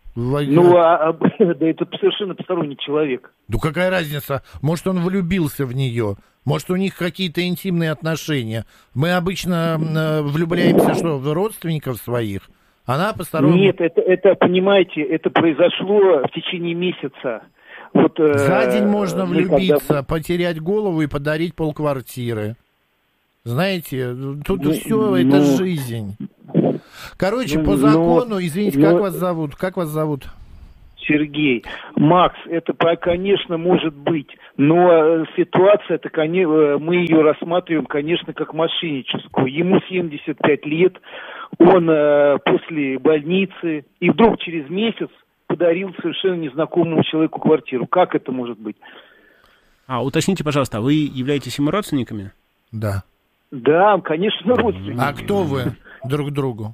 Speaker 16: Ну, да это совершенно посторонний человек.
Speaker 2: Ну, какая разница? Может, он влюбился в нее? Может, у них какие-то интимные отношения? Мы обычно влюбляемся, что, в родственников своих? Она посторонняя...
Speaker 16: Нет, это, понимаете, это произошло в течение месяца. Вот,
Speaker 2: за день можно влюбиться, потерять голову и подарить полквартиры. Знаете, тут все, это жизнь. Короче, по закону, извините, как вас зовут? Как вас зовут?
Speaker 16: Сергей. Макс, это, конечно, может быть, но ситуация-то, мы ее рассматриваем, конечно, как мошенническую. Ему 75 лет, он после больницы, и вдруг через месяц подарил совершенно незнакомому человеку квартиру. Как это может быть?
Speaker 11: Уточните, пожалуйста, вы являетесь ему родственниками?
Speaker 2: Да.
Speaker 16: Да, конечно, родственники.
Speaker 2: А кто вы друг другу?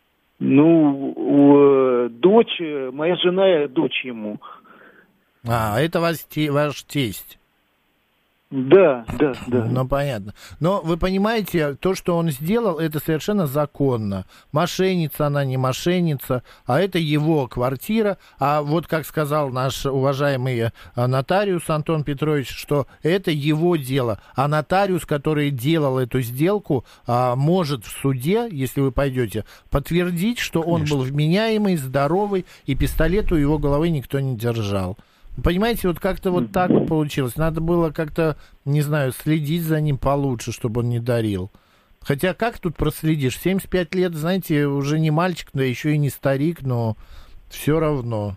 Speaker 16: Ну, дочь, моя жена, дочь ему.
Speaker 2: Это ваш тесть?
Speaker 16: Да.
Speaker 2: Ну, понятно. Но вы понимаете, то, что он сделал, это совершенно законно. Мошенница она, не мошенница, а это его квартира. А вот, как сказал наш уважаемый нотариус Антон Петрович, что это его дело. А нотариус, который делал эту сделку, может в суде, если вы пойдете, подтвердить, что он был вменяемый, здоровый, и пистолет у его головы никто не держал. Понимаете, вот как-то вот так получилось. Надо было как-то, не знаю, следить за ним получше, чтобы он не дарил. Хотя как тут проследишь? 75 лет, знаете, уже не мальчик, да еще и не старик, но все равно.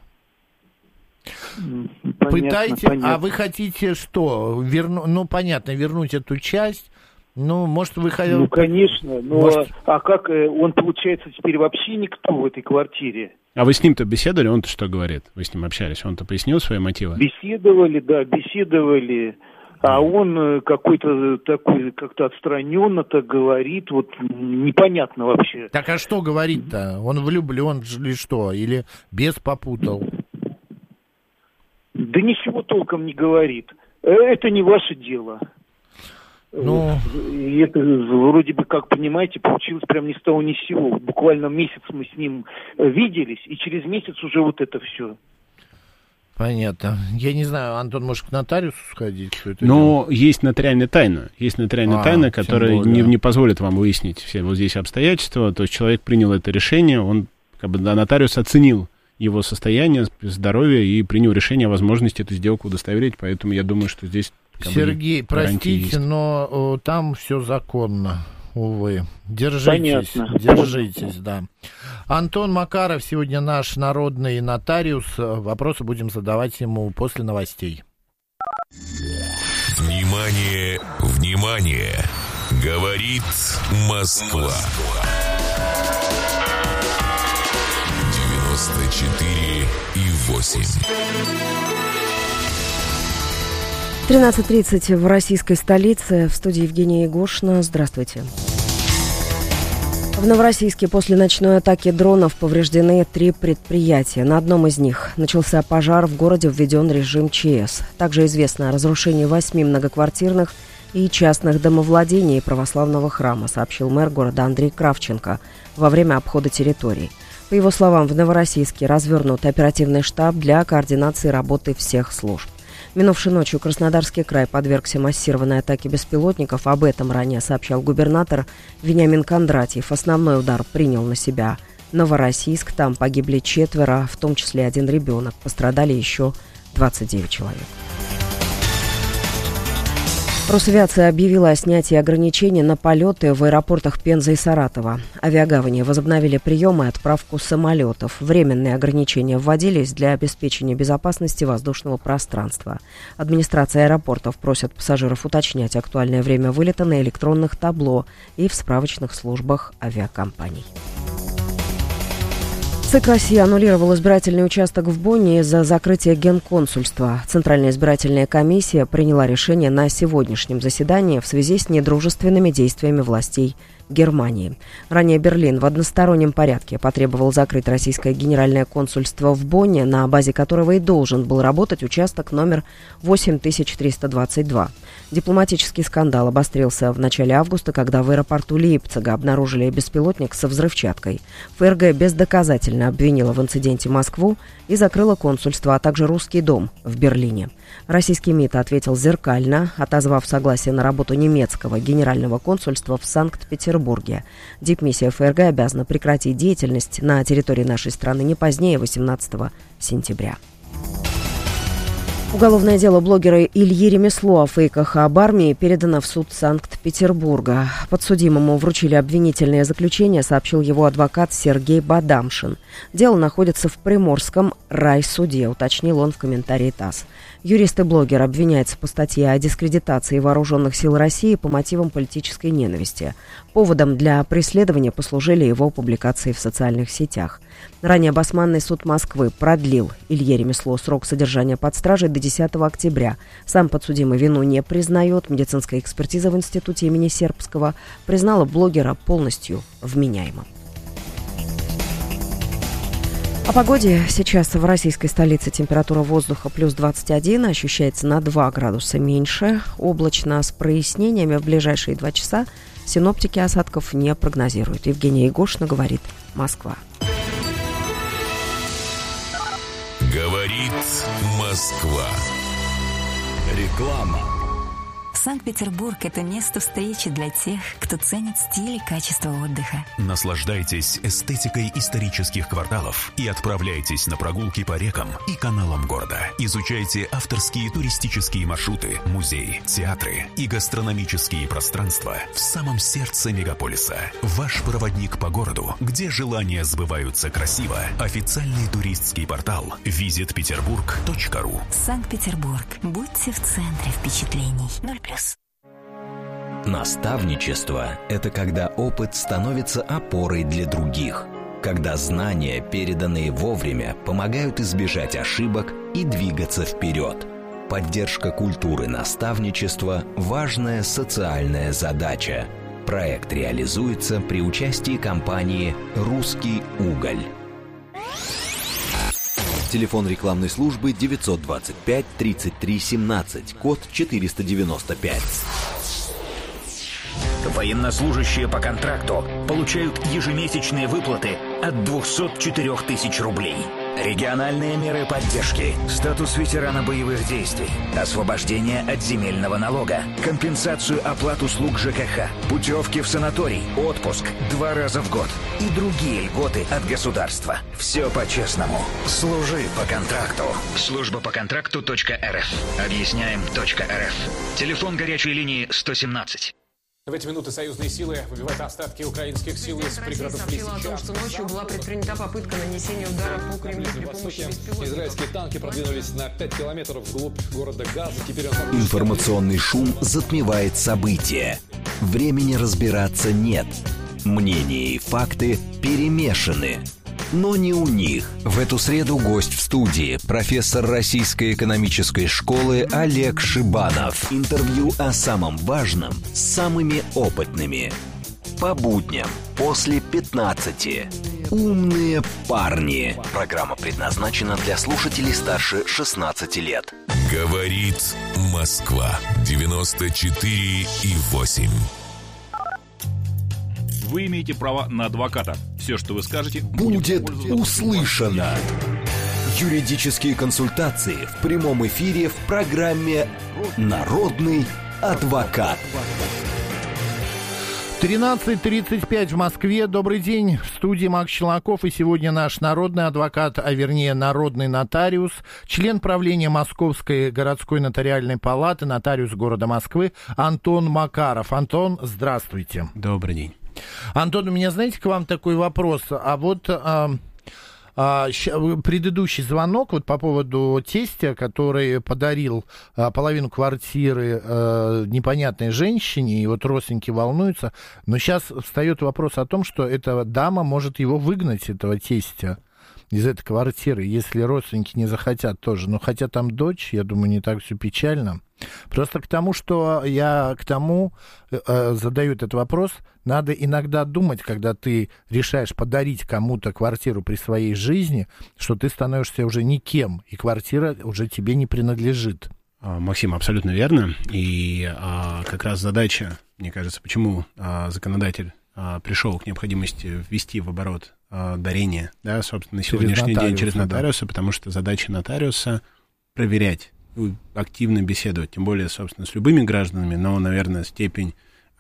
Speaker 2: Пытайте, а вы хотите что? Понятно, вернуть эту часть. Ну, может, вы хотите...
Speaker 16: Ну, конечно, но а как он, получается, теперь вообще никто в этой квартире?
Speaker 11: А вы с ним-то беседовали? Он-то что говорит? Вы с ним общались? Он-то пояснил свои мотивы?
Speaker 16: Беседовали. А он какой-то такой, как-то отстраненно так говорит, вот непонятно вообще.
Speaker 2: Так а что говорит-то? Он влюблен или что? Или бес попутал?
Speaker 16: Да ничего толком не говорит. Это не ваше дело.
Speaker 2: Ну...
Speaker 16: И это вроде бы, как понимаете, получилось прям ни с того ни с сего. Буквально месяц мы с ним виделись, и через месяц уже вот это все.
Speaker 2: Понятно. Я не знаю, Антон, может, к нотариусу сходить?
Speaker 11: Но есть нотариальная тайна. Есть нотариальная тайна, которая не позволит вам выяснить все вот здесь обстоятельства. То есть человек принял это решение, он, нотариус оценил его состояние, здоровье и принял решение о возможности эту сделку удостоверить. Поэтому я думаю, что здесь...
Speaker 2: Сергей, простите, но там все законно, увы. Держитесь, да. Антон Макаров сегодня наш народный нотариус. Вопросы будем задавать ему после новостей.
Speaker 5: Внимание, внимание! Говорит Москва. 94,8.
Speaker 6: 13:30 в российской столице. В студии Евгения Егошина. Здравствуйте. В Новороссийске после ночной атаки дронов повреждены 3 предприятия. На одном из них начался пожар, в городе введен режим ЧС. Также известно о разрушении 8 многоквартирных и частных домовладений православного храма, сообщил мэр города Андрей Кравченко во время обхода территорий. По его словам, в Новороссийске развернут оперативный штаб для координации работы всех служб. Минувшей ночью Краснодарский край подвергся массированной атаке беспилотников. Об этом ранее сообщал губернатор Вениамин Кондратьев. Основной удар принял на себя Новороссийск. Там погибли 4, в том числе 1 ребенок. Пострадали еще 29 человек. Росавиация объявила о снятии ограничений на полеты в аэропортах Пензы и Саратова. Авиагавани возобновили прием и отправку самолетов. Временные ограничения вводились для обеспечения безопасности воздушного пространства. Администрация аэропортов просит пассажиров уточнять актуальное время вылета на электронных табло и в справочных службах авиакомпаний. ЦИК России аннулировал избирательный участок в Бонне из-за закрытия генконсульства. Центральная избирательная комиссия приняла решение на сегодняшнем заседании в связи с недружественными действиями властей Германии. Ранее Берлин в одностороннем порядке потребовал закрыть российское генеральное консульство в Бонне, на базе которого и должен был работать участок номер 8322. Дипломатический скандал обострился в начале августа, когда в аэропорту Лейпцига обнаружили беспилотник со взрывчаткой. ФРГ бездоказательно обвинила в инциденте Москву и закрыла консульство, а также Русский дом в Берлине. Российский МИД ответил зеркально, отозвав согласие на работу немецкого генерального консульства в Санкт-Петербурге. Дипмиссия ФРГ обязана прекратить деятельность на территории нашей страны не позднее 18 сентября. Уголовное дело блогера Ильи Ремесло о фейках об армии передано в суд Санкт-Петербурга. Подсудимому вручили обвинительное заключение, сообщил его адвокат Сергей Бадамшин. Дело находится в Приморском райсуде, уточнил он в комментарии ТАСС. Юрист и блогер обвиняется по статье о дискредитации вооруженных сил России по мотивам политической ненависти. Поводом для преследования послужили его публикации в социальных сетях. Ранее Басманный суд Москвы продлил Илье Ремесло срок содержания под стражей до 10 октября. Сам подсудимый вину не признает. Медицинская экспертиза в институте имени Сербского признала блогера полностью вменяемым. О погоде. Сейчас в российской столице температура воздуха плюс 21, ощущается на 2 градуса меньше. Облачно с прояснениями в ближайшие 2 часа. Синоптики осадков не прогнозируют. Евгения Егошина говорит, Москва.
Speaker 5: Говорит Москва.
Speaker 17: Реклама.
Speaker 18: Санкт-Петербург – это место встречи для тех, кто ценит стиль и качество отдыха.
Speaker 17: Наслаждайтесь эстетикой исторических кварталов и отправляйтесь на прогулки по рекам и каналам города. Изучайте авторские туристические маршруты, музеи, театры и гастрономические пространства в самом сердце мегаполиса. Ваш проводник по городу, где желания сбываются красиво. Официальный туристский портал visitpeterburg.ru.
Speaker 18: Санкт-Петербург. Будьте в центре впечатлений. 0+.
Speaker 7: Наставничество – это когда опыт становится опорой для других. Когда знания, переданные вовремя, помогают избежать ошибок и двигаться вперед. Поддержка культуры наставничества – важная социальная задача. Проект реализуется при участии компании «Русский уголь». Телефон рекламной службы 925 33 17, код 495.
Speaker 19: Военнослужащие по контракту получают ежемесячные выплаты от 204 тысяч рублей. Региональные меры поддержки, статус ветерана боевых действий, освобождение от земельного налога, компенсацию оплат услуг ЖКХ, путевки в санаторий, отпуск 2 раза в год и другие льготы от государства. Все по-честному. Служи по контракту. Служба по контракту.рф. Объясняем.рф. Телефон горячей линии 117.
Speaker 20: В эти минуты союзные силы выбивают остатки украинских сил из пригородов Лисича.
Speaker 21: Сообщила о том, что ночью была предпринята попытка нанесения удара по Кремлю при помощи беспилотников.
Speaker 20: Израильские танки продвинулись на 5 километров вглубь города Газа. Теперь
Speaker 7: Информационный шум затмевает события. Времени разбираться нет. Мнения и факты перемешаны. Но не у них. В эту среду гость в студии, профессор Российской экономической школы Олег Шибанов. Интервью о самом важном с самыми опытными. По будням после 15. Умные парни. Программа предназначена для слушателей старше 16 лет.
Speaker 5: Говорит Москва. 94,8.
Speaker 10: Вы имеете право на адвоката. Все, что вы скажете,
Speaker 7: будет услышано. Юридические консультации в прямом эфире в программе «Народный адвокат».
Speaker 2: 13:35 в Москве. Добрый день. В студии Макс Челноков. И сегодня наш народный адвокат, а вернее народный нотариус, член правления Московской городской нотариальной палаты, нотариус города Москвы Антон Макаров. Антон, здравствуйте.
Speaker 11: Добрый день.
Speaker 2: Антон, у меня, знаете, к вам такой вопрос. А вот предыдущий звонок вот по поводу тестя, который подарил половину квартиры непонятной женщине, и вот родственники волнуются. Но сейчас встает вопрос о том, что эта дама может его выгнать, этого тестя, из этой квартиры, если родственники не захотят тоже. Но хотя там дочь, я думаю, не так все печально. Просто к тому, что я задаю этот вопрос, надо иногда думать, когда ты решаешь подарить кому-то квартиру при своей жизни, что ты становишься уже никем, и квартира уже тебе не принадлежит.
Speaker 11: Максим, абсолютно верно. И как раз задача, мне кажется, почему законодатель пришел к необходимости ввести в оборот дарение, да, собственно, на сегодняшний день через нотариуса, потому что задача нотариуса проверять, активно беседовать, тем более, собственно, с любыми гражданами, но, наверное, степень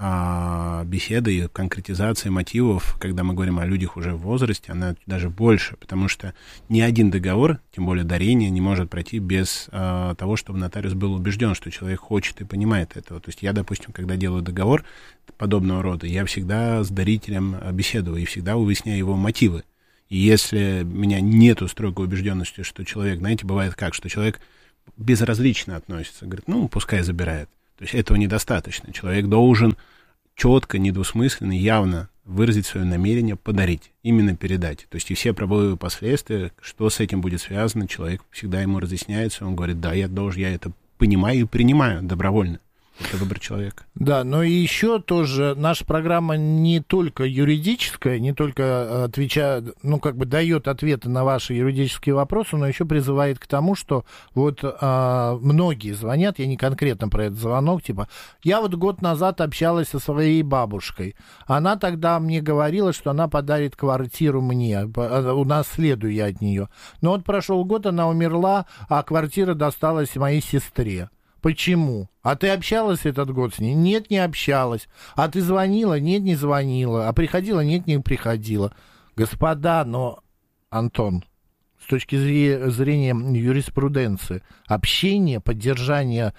Speaker 11: беседы и конкретизации мотивов, когда мы говорим о людях уже в возрасте, она даже больше, потому что ни один договор, тем более дарение, не может пройти без того, чтобы нотариус был убежден, что человек хочет и понимает этого. То есть я, допустим, когда делаю договор подобного рода, я всегда с дарителем беседую и всегда выясняю его мотивы. И если у меня нету строгой убежденности, что человек, знаете, бывает как, что человек безразлично относится, говорит, ну, пускай забирает. То есть этого недостаточно. Человек должен четко, недвусмысленно, явно выразить свое намерение подарить, именно передать. То есть и все правовые последствия, что с этим будет связано, человек всегда ему разъясняется, он говорит, да, я это понимаю и принимаю добровольно. Это выбор человека.
Speaker 2: Да, но и еще тоже наша программа не только юридическая, не только отвечает, дает ответы на ваши юридические вопросы, но еще призывает к тому, что вот многие звонят, я не конкретно про этот звонок, типа, я вот год назад общалась со своей бабушкой, она тогда мне говорила, что она подарит квартиру мне, унаследую я от нее. Но вот прошел год, она умерла, а квартира досталась моей сестре. Почему? А ты общалась этот год с ней? Нет, не общалась. А ты звонила? Нет, не звонила. А приходила? Нет, не приходила. Господа, но, Антон, с точки зрения юриспруденции, общение, поддержание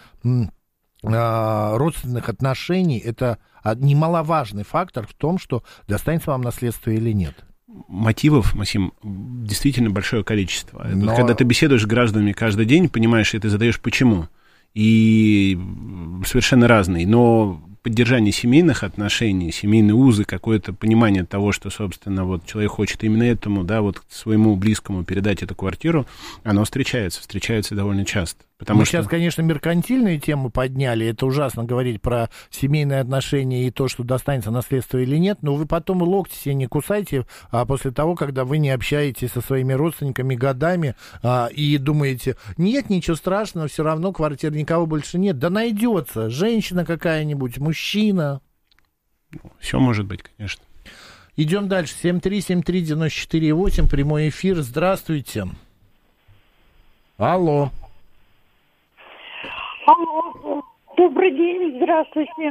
Speaker 2: родственных отношений – это немаловажный фактор в том, что достанется вам наследство или нет.
Speaker 11: Мотивов, Максим, действительно большое количество. Но... Когда ты беседуешь с гражданами каждый день, понимаешь, и ты задаешь «почему?». И совершенно разные, но поддержание семейных отношений, семейные узы, какое-то понимание того, что, собственно, вот человек хочет именно этому, да, вот своему близкому передать эту квартиру, оно встречается довольно часто. Мы сейчас, конечно,
Speaker 2: меркантильные темы подняли, это ужасно говорить про семейные отношения и то, что достанется наследство или нет, но вы потом локти себе не кусайте, после того, когда вы не общаетесь со своими родственниками годами и думаете, нет, ничего страшного, все равно квартир никого больше нет. Да найдется, женщина какая-нибудь, мужчина.
Speaker 11: Все может быть, конечно.
Speaker 2: Идем дальше. 7373948, прямой эфир. Здравствуйте. Алло.
Speaker 14: Алло, добрый день, здравствуйте.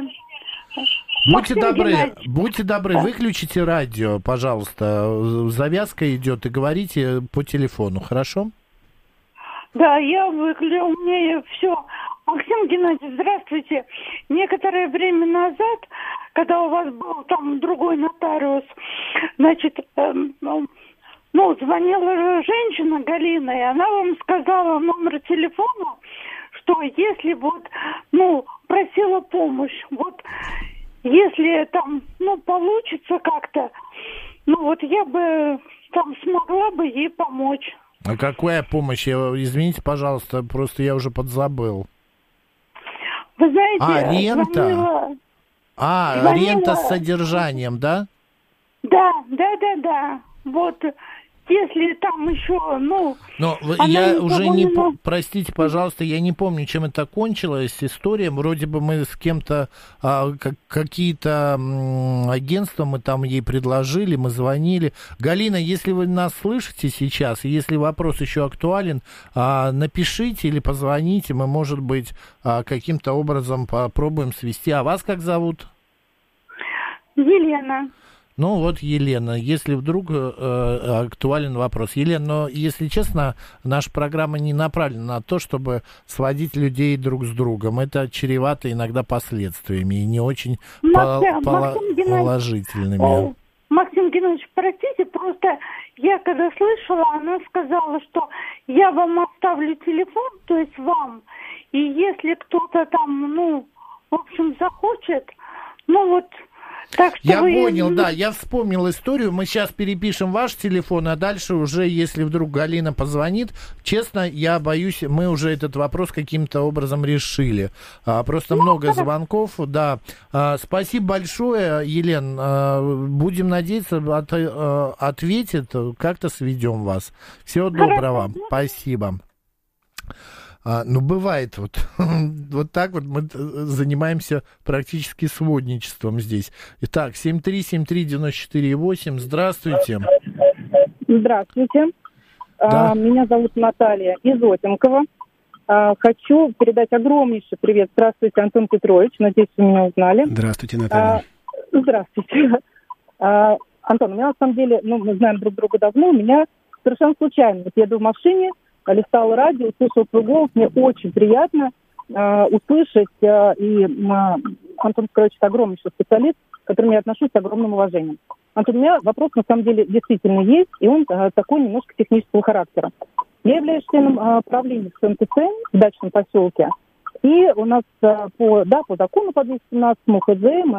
Speaker 2: Будьте добры, выключите радио, пожалуйста. Завязка идет, и говорите по телефону, хорошо?
Speaker 14: Да, я выключу, у меня все. Максим Геннадьевич, здравствуйте. Некоторое время назад, когда у вас был там другой нотариус, значит, звонила женщина Галина, и она вам сказала номер телефона, что если просила помощь, если там, получится как-то, я бы там смогла бы ей помочь.
Speaker 2: А какая помощь? Извините, пожалуйста, просто я уже подзабыл.
Speaker 14: Вы знаете,
Speaker 2: рента? Звонила... рента с содержанием, да?
Speaker 14: Да. Вот... Если там еще,
Speaker 2: я уже не... Простите, пожалуйста, я не помню, чем это кончилась история. Вроде бы мы с кем-то, какие-то агентства мы там ей предложили, мы звонили. Галина, если вы нас слышите сейчас, и если вопрос еще актуален, напишите или позвоните, мы, может быть, каким-то образом попробуем свести. А вас как зовут?
Speaker 14: Елена.
Speaker 2: Елена, если вдруг актуален вопрос. Елена, но, если честно, наша программа не направлена на то, чтобы сводить людей друг с другом. Это чревато иногда последствиями и не очень положительными.
Speaker 14: Максим Геннадьевич, простите, просто я когда слышала, она сказала, что я вам оставлю телефон, то есть вам, и если кто-то там, захочет, Так что
Speaker 2: Я
Speaker 14: вы...
Speaker 2: понял, да, я вспомнил историю. Мы сейчас перепишем ваш телефон, а дальше уже, если вдруг Галина позвонит, честно, я боюсь, мы уже этот вопрос каким-то образом решили. Просто много звонков, да. Спасибо большое, Елен. Будем надеяться, ответит, как-то сведем вас. Всего доброго. Спасибо. Ну, бывает вот, вот так вот мы занимаемся практически сводничеством здесь. Итак, 7373948, здравствуйте.
Speaker 1: Здравствуйте.
Speaker 2: Да.
Speaker 1: Меня зовут Наталья из Отинкова. Хочу передать огромнейший привет. Здравствуйте, Антон Петрович. Надеюсь, вы меня узнали.
Speaker 11: Здравствуйте, Наталья.
Speaker 1: Здравствуйте. Антон, у меня на самом деле, мы знаем друг друга давно, у меня совершенно случайно. Вот еду в машине, листала радио, услышала твой голос, мне очень приятно услышать. И Антон Петрович — огромнейший специалист, к которому я отношусь с огромным уважением. Антон, у меня вопрос на самом деле действительно есть, и он такой немножко технического характера. Я являюсь членом правления в МТЦ в дачном поселке, и у нас по закону по 217 МУХД мы